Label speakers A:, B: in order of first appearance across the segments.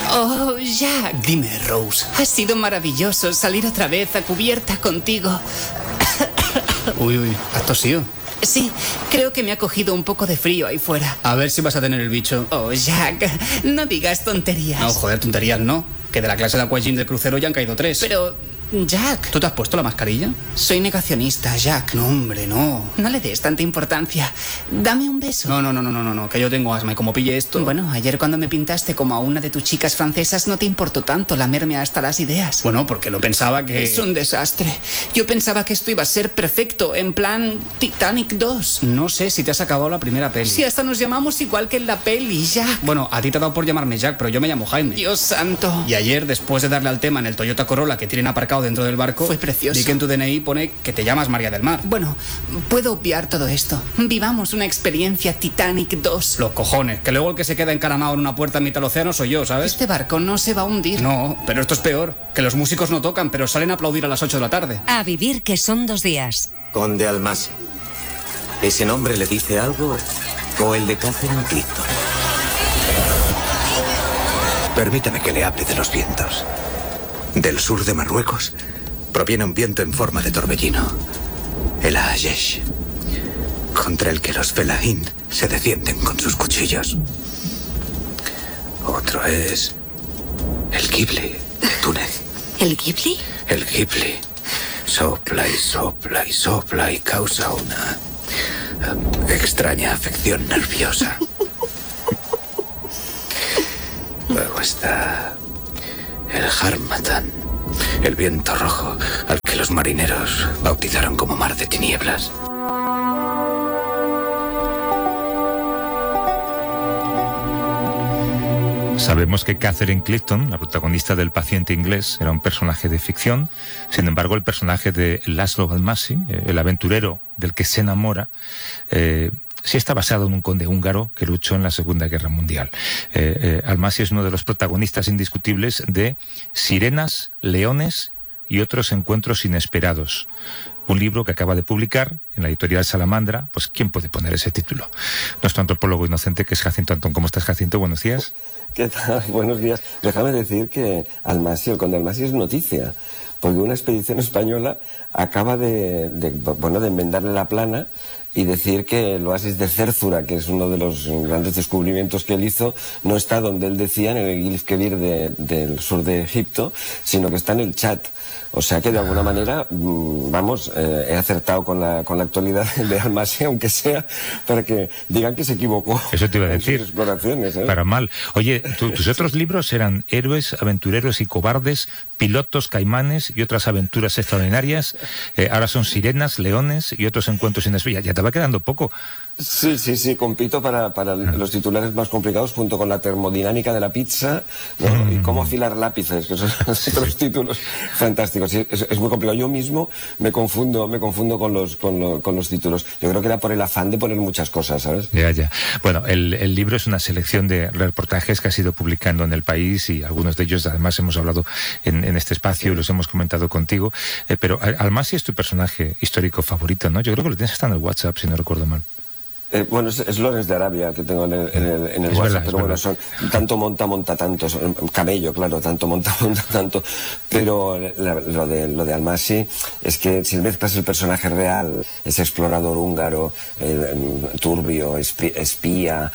A: Oh, Jack.
B: Dime, Rose.
A: Ha sido maravilloso salir otra vez a cubierta contigo.
B: Uy, ¿has tosido?
A: Sí, creo que me ha cogido un poco de frío ahí fuera.
B: A ver si vas a tener el bicho.
A: Oh, Jack, no digas tonterías.
B: No, joder, tonterías no. Que de la clase de aquagym del crucero ya han caído 3.
A: Pero, Jack...
B: ¿Tú te has puesto la mascarilla?
A: Soy negacionista, Jack.
B: No, hombre, no.
A: No le des tanta importancia. Dame un beso.
B: No, que yo tengo asma y como pille esto...
A: Bueno, ayer cuando me pintaste como a una de tus chicas francesas no te importó tanto lamerme hasta las ideas.
B: Bueno, porque no pensaba que...
A: Es un desastre. Yo pensaba que esto iba a ser perfecto, en plan Titanic 2.
B: No sé si te has acabado la primera peli.
A: Si hasta nos llamamos igual que en la peli, Jack.
B: Bueno, a ti te ha dado por llamarme Jack, pero yo me llamo Jaime.
A: Dios santo.
B: Y ayer, después de darle al tema en el Toyota Corolla que tienen aparcado dentro del barco...
A: Fue precioso.
B: Vi que en tu DNI pone que te llamas María del Mar.
A: Bueno, puedo obviar todo esto. Vivamos una experiencia Titanic 2.
B: Los cojones, que luego el que se queda encaramado en una puerta en mitad del océano soy yo, ¿sabes?
A: Este barco no se va a hundir.
B: No, pero esto es peor. Que los músicos no tocan, pero salen a aplaudir a las 8 de la tarde.
C: A vivir que son 2 días.
D: Conde Almasi. ¿Ese nombre le dice algo? ¿O el de Catherine Clifton? Permítame que le hable de los vientos. Del sur de Marruecos proviene un viento en forma de torbellino, el Ayesh, contra el que los Felahin se defienden con sus cuchillos. Otro es el Ghibli de Túnez.
C: ¿El Ghibli?
D: El Ghibli sopla y sopla y sopla y causa una extraña afección nerviosa. Luego está el Harmattan, el viento rojo al que los marineros bautizaron como mar de tinieblas.
E: Sabemos que Catherine Clifton, la protagonista del Paciente Inglés, era un personaje de ficción. Sin embargo, el personaje de Laszlo Almasi, el aventurero del que se enamora, sí está basado en un conde húngaro que luchó en la Segunda Guerra Mundial. Almasi es uno de los protagonistas indiscutibles de Sirenas, Leones y otros encuentros inesperados. Un libro que acaba de publicar en la editorial Salamandra. Pues ¿quién puede poner ese título? Nuestro antropólogo inocente, que es Jacinto Antón. ¿Cómo estás, Jacinto? Buenos días.
F: ¿Qué tal? Buenos días. Déjame decir que Almasi, el conde Almasi, es noticia, porque una expedición española acaba de enmendarle la plana y decir que el oasis de Cérzura, que es uno de los grandes descubrimientos que él hizo, no está donde él decía, en el Gilf Kebir del sur de Egipto, sino que está en el Chad. O sea que de alguna manera, he acertado con la actualidad de Almasi, aunque sea para que digan que se equivocó.
E: Eso te iba a decir.
F: En sus exploraciones, ¿eh?
E: Para mal. Oye, tus otros libros eran Héroes, Aventureros y Cobardes, Pilotos, Caimanes y otras aventuras extraordinarias. Ahora son Sirenas, Leones y otros encuentros inesperados. Ya te va quedando poco.
F: Sí, compito para los titulares más complicados junto con la termodinámica de la pizza, ¿no? Y cómo afilar lápices, que son otros títulos fantásticos. Sí, es muy complicado. Yo mismo me confundo con los títulos. Yo creo que era por el afán de poner muchas cosas, ¿sabes?
E: Ya. Bueno, el libro es una selección de reportajes que has ido publicando en El País y algunos de ellos además hemos hablado en este espacio y los hemos comentado contigo. Pero Almasi es tu personaje histórico favorito, ¿no? Yo creo que lo tienes hasta en el WhatsApp, si no recuerdo mal.
F: Es Lorenz de Arabia que tengo en el WhatsApp, pero bueno, son tanto monta tanto, camello, claro, tanto monta tanto, pero lo de Almasi es que si mezclas el personaje real, ese explorador húngaro, turbio, espía,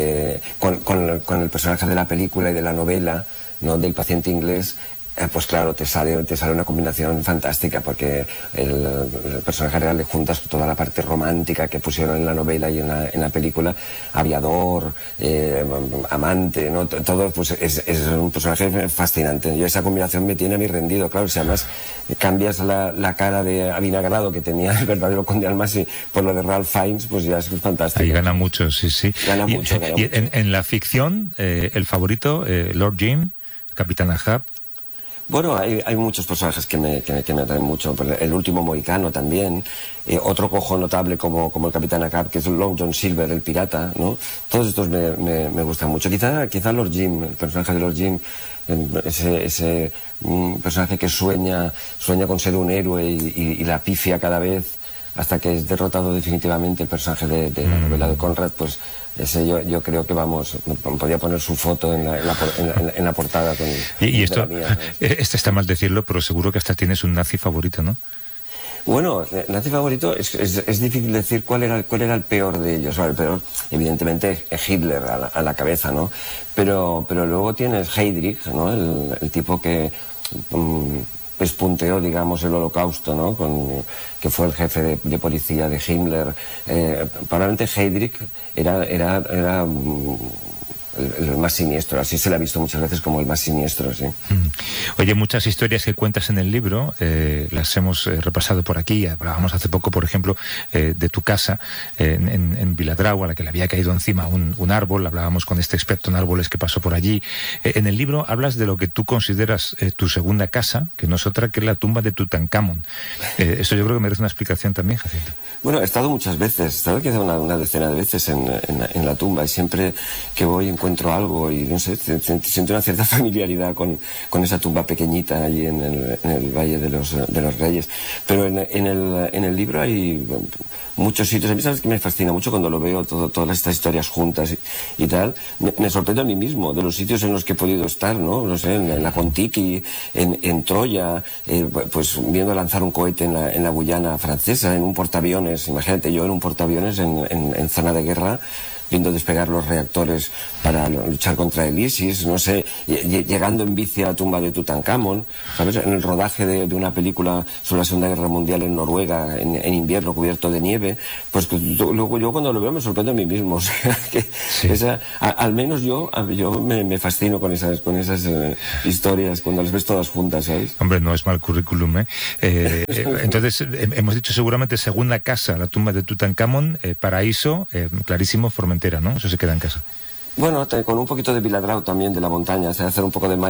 F: con el personaje de la película y de la novela, ¿no?, del Paciente Inglés, pues claro, te sale una combinación fantástica, porque el personaje real le juntas toda la parte romántica que pusieron en la novela y en la película, aviador, amante, ¿no? Todo, pues es un personaje fascinante. Yo esa combinación me tiene a mí rendido, claro. Si además cambias la cara de avinagrado que tenía el verdadero conde Almasi por lo de Ralph Fiennes, pues ya es fantástico.
E: Ahí gana mucho, sí.
F: Gana mucho.
E: En la ficción, el favorito, Lord Jim, Capitán Ahab.
F: Bueno, hay muchos personajes que me atraen mucho. El último mohicano también. Otro cojo notable como el Capitán Ahab, que es Long John Silver, el pirata, ¿no? Todos estos me gustan mucho. Quizá Lord Jim, el personaje de Lord Jim, ese personaje que sueña con ser un héroe y la pifia cada vez. hasta que es derrotado definitivamente el personaje de la novela de Conrad, pues ese yo creo que podría poner su foto en la portada con
E: y esto,
F: la mía, ¿no?
E: Este está mal decirlo, pero seguro que hasta tienes un nazi favorito, ¿no?
F: Bueno, nazi favorito es difícil decir cuál era el peor de ellos. El peor, evidentemente, es Hitler a la cabeza, ¿no? Pero luego tienes Heydrich, ¿no? El tipo que pespunteó, digamos, el Holocausto, ¿no? Que fue el jefe de policía de Himmler. Probablemente Heydrich era el más siniestro, así se le ha visto muchas veces como el más siniestro, sí.
E: Oye, muchas historias que cuentas en el libro, las hemos repasado por aquí. Hablábamos hace poco, por ejemplo, de tu casa en Viladrau, a la que le había caído encima un árbol. Hablábamos con este experto en árboles que pasó por allí. En el libro hablas de lo que tú consideras tu segunda casa, que no es otra que la tumba de Tutankamón. Eso yo creo que merece una explicación también, Jacinto.
F: Bueno, he estado muchas veces, he estado quizá una decena de veces en la tumba, y siempre que voy encuentro algo y no sé, siento una cierta familiaridad con esa tumba pequeñita allí en el Valle de los Reyes. Pero en el libro hay muchos sitios. A mí, sabes que me fascina mucho cuando lo veo, todas estas historias juntas y tal. Me sorprende a mí mismo de los sitios en los que he podido estar, ¿no? No sé, en la Kon-Tiki, en Troya, pues viendo lanzar un cohete en la Guyana francesa, en un portaaviones. Imagínate, yo en un portaaviones en zona de guerra, viendo despegar los reactores para luchar contra el ISIS, no sé, llegando en bici a la tumba de Tutankamón, ¿sabes? En el rodaje de una película sobre la Segunda Guerra Mundial en Noruega, en invierno cubierto de nieve, pues luego yo cuando lo veo me sorprendo a mí mismo, o sea, que sí. Al menos yo me fascino con esas historias, cuando las ves todas juntas, ¿sabes?
E: Hombre, no es mal currículum, ¿eh? Entonces, hemos dicho seguramente segunda casa, la tumba de Tutankamón, paraíso, clarísimo, Formentera, ¿no? Eso se queda en casa.
F: Bueno, con un poquito de Viladrau también, de la montaña, o sea, hacer un poco de mar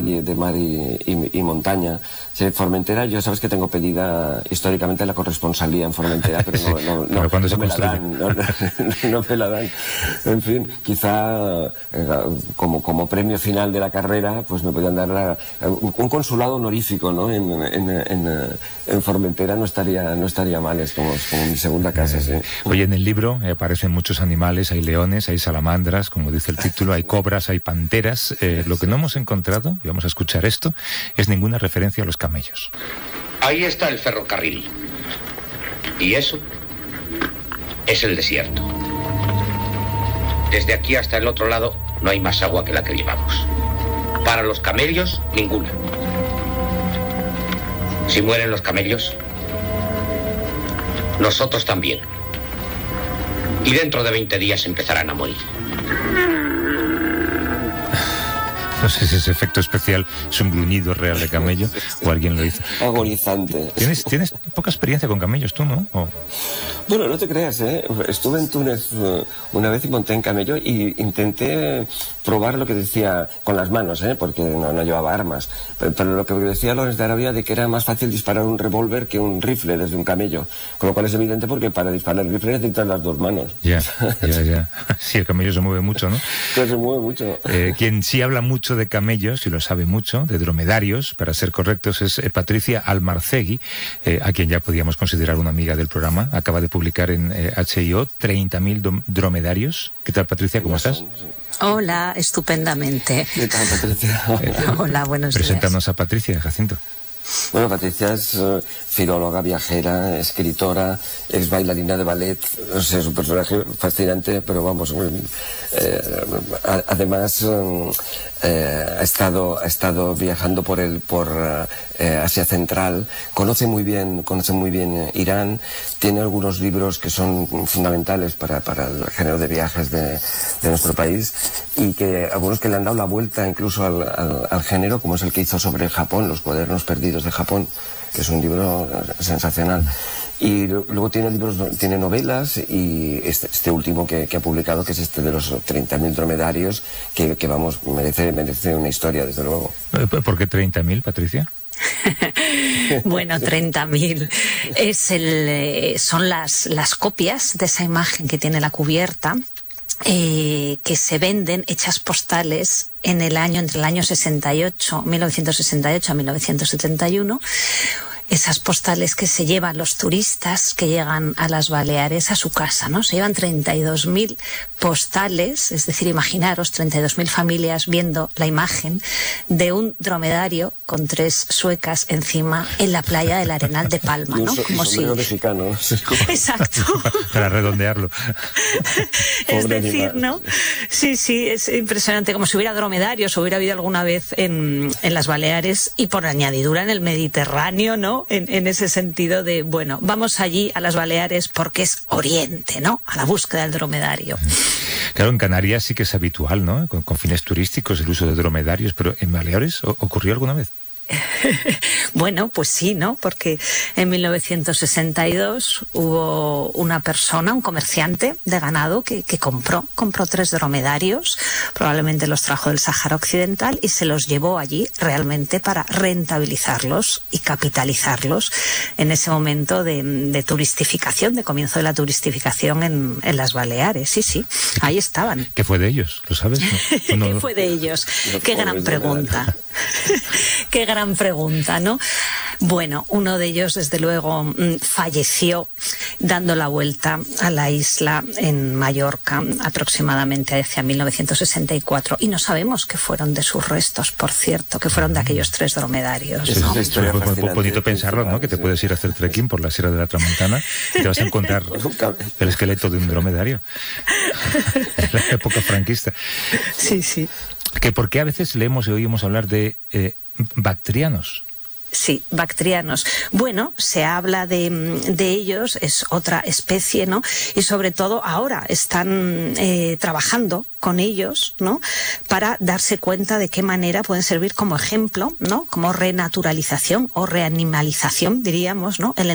F: y montaña. Sí, Formentera, yo sabes que tengo pedida históricamente la corresponsalía en Formentera, pero no me la dan, no me la dan. En fin, quizá como premio final de la carrera, pues me podrían dar un consulado honorífico, ¿no? En Formentera no estaría mal, es como mi segunda casa, sí.
E: Oye, en el libro aparecen muchos animales, hay leones, hay salamandras, como dice el título, hay cobras, hay panteras. Lo que no hemos encontrado, y vamos a escuchar esto, es ninguna referencia a los camellos.
G: Ahí está el ferrocarril. Y eso es el desierto. Desde aquí hasta el otro lado no hay más agua que la que llevamos. Para los camellos, ninguna. Si mueren los camellos, nosotros también. Y dentro de 20 días empezarán a morir.
E: No sé si ese efecto especial es un gruñido real de camello o alguien lo hizo.
F: Agonizante.
E: ¿Tienes poca experiencia con camellos tú, no?
F: Bueno, no te creas, ¿eh? Estuve en Túnez una vez y monté en camello y intenté probar lo que decía con las manos, porque no llevaba armas. Pero lo que decía Lorenz de Arabia de que era más fácil disparar un revólver que un rifle desde un camello. Con lo cual es evidente porque para disparar el rifle necesitas las dos manos.
E: Ya. Sí, el camello se mueve mucho, ¿no?
F: Pues se mueve mucho.
E: Quien sí habla mucho de camellos, y lo sabe mucho, de dromedarios, para ser correctos, es Patricia Almarcegui, a quien ya podíamos considerar una amiga del programa. Acaba de publicar en HIO 30.000 dromedarios. ¿Qué tal, Patricia? ¿Cómo estás?
C: Hola, estupendamente.
F: ¿Qué tal, Patricia?
C: Hola, buenos días.
E: Preséntanos a Patricia, Jacinto.
F: Bueno, Patricia es filóloga, viajera, escritora, ex bailarina de ballet. O sea, es un personaje fascinante, pero vamos, además ha estado viajando por Asia Central, conoce muy bien Irán, tiene algunos libros que son fundamentales para el género de viajes de nuestro país, y que algunos que le han dado la vuelta incluso al género, como es el que hizo sobre Japón, Los cuadernos perdidos de Japón, que es un libro sensacional. Y luego tiene novelas, y este último que ha publicado, que es este de los 30.000 dromedarios, que vamos, merece una historia, desde luego.
E: ¿Por qué 30.000, Patricia?
C: Bueno, 30.000 son las copias de esa imagen que tiene la cubierta, que se venden hechas postales entre el año 1968 a 1971, esas postales que se llevan los turistas que llegan a las Baleares a su casa, ¿no? Se llevan 32.000 postales, es decir, imaginaros 32.000 familias viendo la imagen de un dromedario con 3 suecas encima en la playa del Arenal de Palma, ¿no?
F: Como si... mexicano.
C: Exacto.
E: Para redondearlo.
C: Es decir, ¿no? Sí, es impresionante, como si hubiera dromedarios o hubiera habido alguna vez en las Baleares y por añadidura en el Mediterráneo, ¿no? En ese sentido de, bueno, vamos allí a las Baleares porque es Oriente, ¿no? A la búsqueda del dromedario.
E: Claro, en Canarias sí que es habitual, ¿no? Con fines turísticos el uso de dromedarios, pero ¿en Baleares ocurrió alguna vez?
C: Bueno, pues sí, ¿no? Porque en 1962 hubo una persona, un comerciante de ganado que compró 3 dromedarios, probablemente los trajo del Sáhara Occidental y se los llevó allí realmente para rentabilizarlos y capitalizarlos en ese momento de turistificación, de comienzo de la turistificación en las Baleares. Sí, ahí estaban.
E: ¿Qué fue de ellos? ¿Lo sabes? No.
C: ¿Qué fue de ellos? Qué gran pregunta. Qué gran pregunta, ¿no? Bueno, uno de ellos, desde luego, falleció dando la vuelta a la isla en Mallorca, aproximadamente hacia 1964. Y no sabemos qué fueron de sus restos, por cierto, que fueron de aquellos 3 dromedarios, ¿no?
F: Es muy
E: bonito pensarlo, ¿no? Que te puedes ir a hacer trekking por la Sierra de la Tramontana y te vas a encontrar el esqueleto de un dromedario. En la época franquista.
C: Sí.
E: Que por qué a veces leemos y oímos hablar de bactrianos.
C: Sí, bactrianos. Bueno, se habla de ellos, es otra especie, ¿no? Y sobre todo ahora están trabajando con ellos, ¿no? Para darse cuenta de qué manera pueden servir como ejemplo, ¿no? Como renaturalización o reanimalización, diríamos, ¿no?